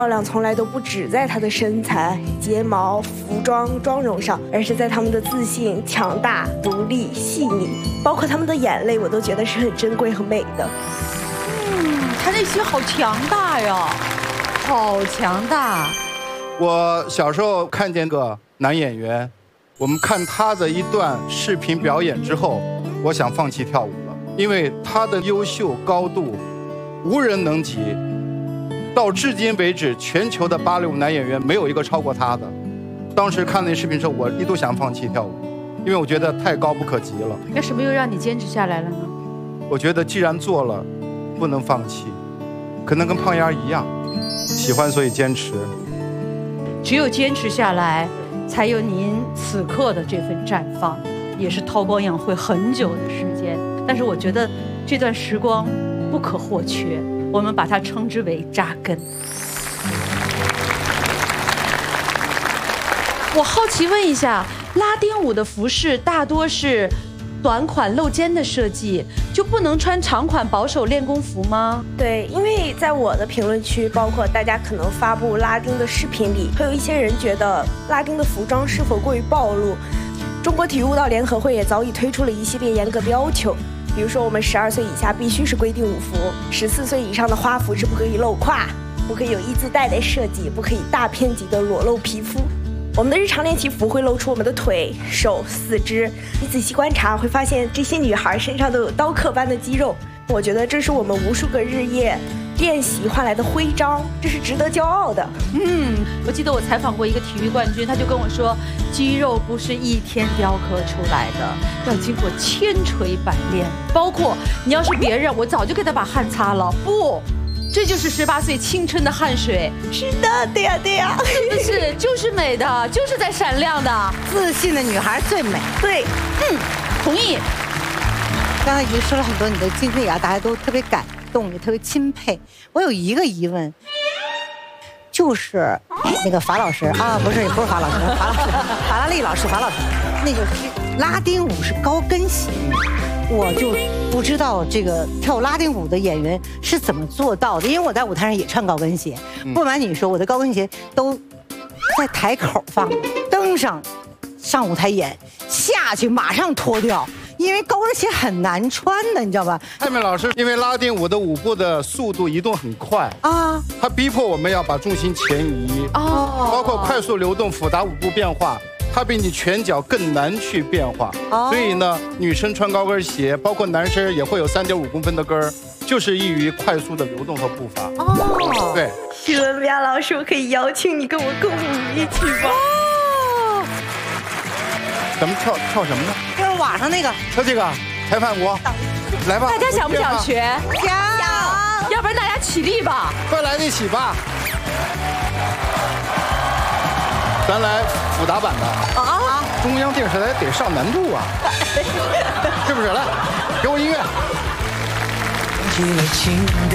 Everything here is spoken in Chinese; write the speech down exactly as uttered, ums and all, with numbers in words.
漂亮从来都不只在她的身材、睫毛、服装、妆容上，而是在她们的自信、强大、独立、细腻，包括她们的眼泪，我都觉得是很珍贵和美的。 嗯，她内心好强大呀，好强大。 我小时候看见个男演员，我们看他的一段视频表演之后，我想放弃跳舞了，因为他的优秀高度无人能及。到至今为止，全球的芭蕾舞男演员没有一个超过他的。当时看那视频的时候，我一度想放弃跳舞，因为我觉得太高不可及了。 那什么又让你坚持下来了呢？ 我觉得既然做了，不能放弃。可能跟胖丫一样，喜欢所以坚持。 只有坚持下来，才有您此刻的这份绽放，也是韬光养晦很久的时间。但是我觉得这段时光不可或缺。我们把它称之为扎根。我好奇问一下，拉丁舞的服饰大多是短款露肩的设计，就不能穿长款保守练功服吗？ 对，因为在我的评论区，包括大家可能发布拉丁的视频里，会有一些人觉得拉丁的服装是否过于暴露。中国体育舞蹈联合会也早已推出了一系列严格的要求。比如说，我们十二岁以下必须是规定舞服，十四岁以上的花服是不可以露胯，不可以有一字带的设计，不可以大片级的裸露皮肤。我们的日常练习服会露出我们的腿、手、四肢，你仔细观察会发现这些女孩身上都有刀刻般的肌肉。我觉得这是我们无数个日夜练习换来的徽章，这是值得骄傲的。 嗯，我记得我采访过一个体育冠军，他就跟我说，肌肉不是一天雕刻出来的，要经过千锤百炼。包括你要是别人，我早就给他把汗擦了。不，这就是十八岁青春的汗水。 是的，对呀对呀， 是不是？就是美的，就是在闪亮的。 自信的女孩最美。 对， 嗯，同意。 刚才已经说了很多你的经历啊，大家都特别感动，也特别钦佩。我有一个疑问，就是那个法老师啊，不是，也不是法老师，法老师，法拉利老师，法老师，那个是拉丁舞是高跟鞋，我就不知道这个跳拉丁舞的演员是怎么做到的，因为我在舞台上也穿高跟鞋，不瞒你说，我的高跟鞋都在台口放，登上上舞台演，下去马上脱掉。因为高跟鞋很难穿的，你知道吧？ 蔡美老师，因为拉丁舞的舞步的速度移动很快啊，它逼迫我们要把重心前移哦，包括快速流动、复杂舞步变化，它比你拳脚更难去变化。哦、所以呢，女生穿高跟鞋，包括男生也会有三点五公分的跟儿，就是易于快速的流动和步伐。哦，对。 许文亚老师，我可以邀请你跟我共舞一起吗？哦， 咱们跳跳什么呢？ 就是网上那个， 跳这个裁判舞，来吧！ 大家想不想学？ 想， 要不然大家起立吧！ 快来一起吧！咱来复打版的啊！中央电视台得上难度啊，是不是？来，给我音乐。